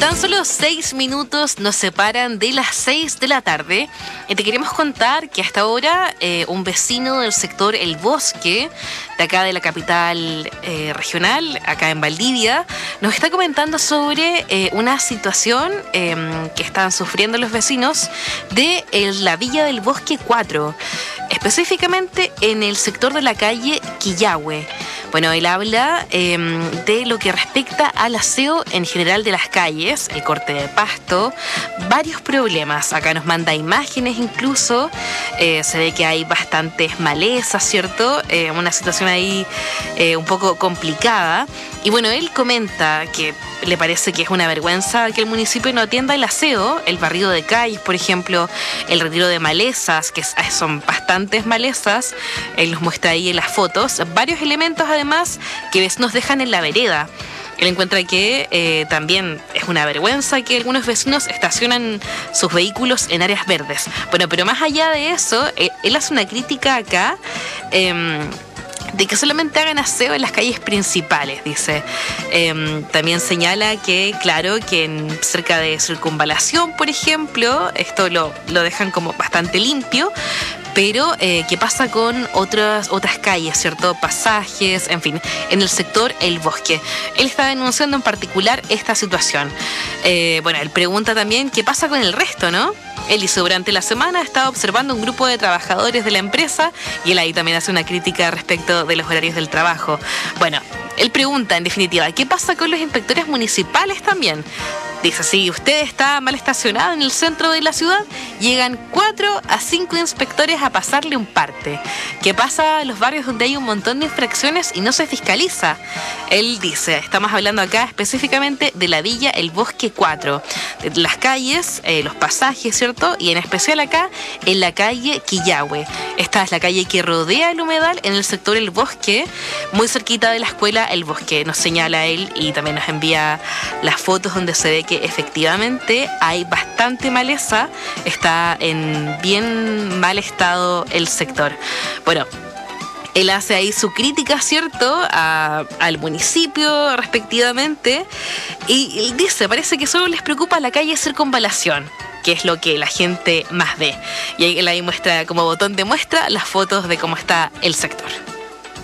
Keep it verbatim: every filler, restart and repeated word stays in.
Tan solo seis minutos nos separan de las seis de la tarde y te queremos contar que hasta ahora eh, un vecino del sector El Bosque, de acá de la capital eh, regional, acá en Valdivia, nos está comentando sobre eh, una situación eh, que están sufriendo los vecinos de eh, la Villa del Bosque cuatro, específicamente en el sector de la calle Quillahue. Bueno, él habla eh, de lo que respecta al aseo en general de las calles, el corte de pasto, varios problemas. Acá nos manda imágenes incluso, eh, se ve que hay bastantes malezas, ¿cierto? Eh, una situación ahí eh, un poco complicada. Y bueno, él comenta que le parece que es una vergüenza que el municipio no atienda el aseo, el barrido de calles, por ejemplo, el retiro de malezas, que son bastantes malezas. Él nos muestra ahí en las fotos varios elementos además que nos dejan en la vereda. Él encuentra que eh, también es una vergüenza que algunos vecinos estacionan sus vehículos en áreas verdes. Bueno, pero más allá de eso, él, él hace una crítica acá eh, de que solamente hagan aseo en las calles principales, dice. Eh, también señala que, claro, que en, cerca de Circunvalación, por ejemplo, esto lo, lo dejan como bastante limpio, pero eh, ¿qué pasa con otras, otras calles, ¿cierto? Pasajes, en fin, en el sector El Bosque. Él está denunciando en particular esta situación. Eh, bueno, él pregunta también qué pasa con el resto, ¿no? Él dice, durante la semana estaba observando un grupo de trabajadores de la empresa y él ahí también hace una crítica respecto de los horarios del trabajo. Bueno, él pregunta, en definitiva, ¿qué pasa con los inspectores municipales también? Dice, si usted está mal estacionado en el centro de la ciudad, llegan cuatro a cinco inspectores a pasarle un parte. ¿Qué pasa en los barrios donde hay un montón de infracciones y no se fiscaliza? Él dice, estamos hablando acá específicamente de la Villa El Bosque cuatro, de las calles, eh, los pasajes, ¿cierto? Y en especial acá, en la calle Quillahue. Esta es la calle que rodea el humedal en el sector El Bosque, muy cerquita de la escuela El Bosque, nos señala él y también nos envía las fotos donde se ve que que efectivamente hay bastante maleza, está en bien mal estado el sector. Bueno, él hace ahí su crítica, ¿cierto?, a, al municipio respectivamente, y él dice, parece que solo les preocupa la calle Circunvalación, que es lo que la gente más ve. Y ahí él ahí muestra como botón de muestra las fotos de cómo está el sector.